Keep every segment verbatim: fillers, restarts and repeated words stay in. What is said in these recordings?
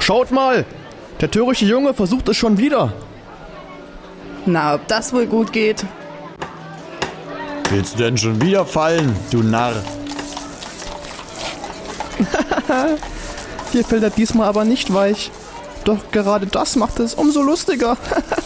Schaut mal! Der törichte Junge versucht es schon wieder. Na, ob das wohl gut geht? Willst du denn schon wieder fallen, du Narr? Hier fällt er diesmal aber nicht weich. Doch gerade das macht es umso lustiger.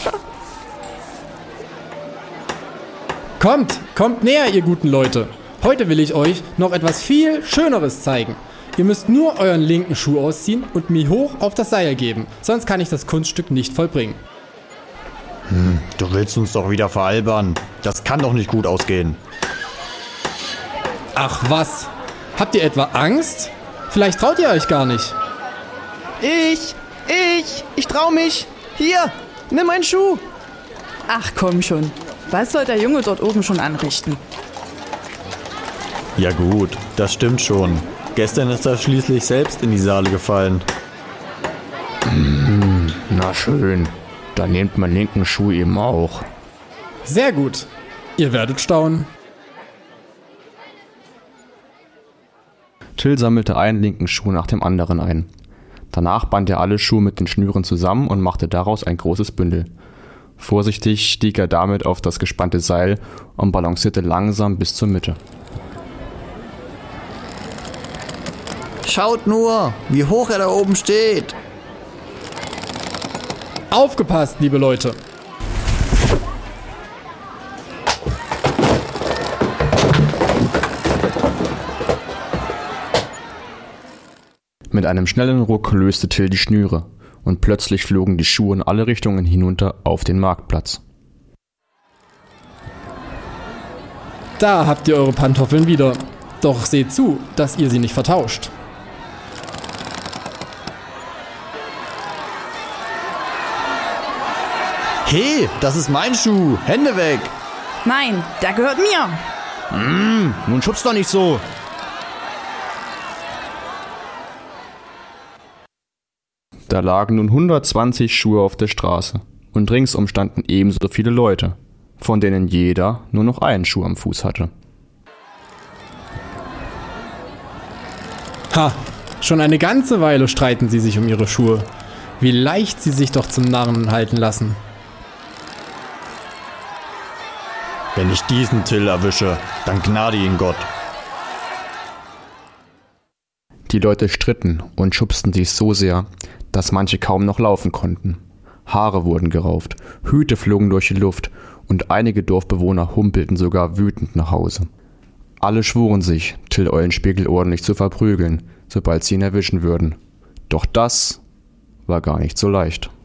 Kommt, kommt näher, ihr guten Leute. Heute will ich euch noch etwas viel Schöneres zeigen. Ihr müsst nur euren linken Schuh ausziehen und mir hoch auf das Seil geben, sonst kann ich das Kunststück nicht vollbringen. Hm, du willst uns doch wieder veralbern. Das kann doch nicht gut ausgehen. Ach was, habt ihr etwa Angst? Vielleicht traut ihr euch gar nicht. Ich, ich, ich trau mich. Hier, nimm meinen Schuh. Ach komm schon, was soll der Junge dort oben schon anrichten? Ja gut, das stimmt schon. Gestern ist er schließlich selbst in die Saale gefallen. Mmh, na schön, dann nehmt meinen linken Schuh eben auch. Sehr gut, ihr werdet staunen. Till sammelte einen linken Schuh nach dem anderen ein. Danach band er alle Schuhe mit den Schnüren zusammen und machte daraus ein großes Bündel. Vorsichtig stieg er damit auf das gespannte Seil und balancierte langsam bis zur Mitte. Schaut nur, wie hoch er da oben steht. Aufgepasst, liebe Leute. Mit einem schnellen Ruck löste Till die Schnüre und plötzlich flogen die Schuhe in alle Richtungen hinunter auf den Marktplatz. Da habt ihr eure Pantoffeln wieder. Doch seht zu, dass ihr sie nicht vertauscht. Hey, das ist mein Schuh. Hände weg. Nein, der gehört mir. Mmh, nun schubst doch nicht so. Da lagen nun hundertzwanzig Schuhe auf der Straße und ringsum standen ebenso viele Leute, von denen jeder nur noch einen Schuh am Fuß hatte. Ha, schon eine ganze Weile streiten sie sich um ihre Schuhe. Wie leicht sie sich doch zum Narren halten lassen. Wenn ich diesen Till erwische, dann gnade ihn Gott. Die Leute stritten und schubsten sich so sehr, dass manche kaum noch laufen konnten. Haare wurden gerauft, Hüte flogen durch die Luft und einige Dorfbewohner humpelten sogar wütend nach Hause. Alle schworen sich, Till Eulenspiegel ordentlich zu verprügeln, sobald sie ihn erwischen würden. Doch das war gar nicht so leicht.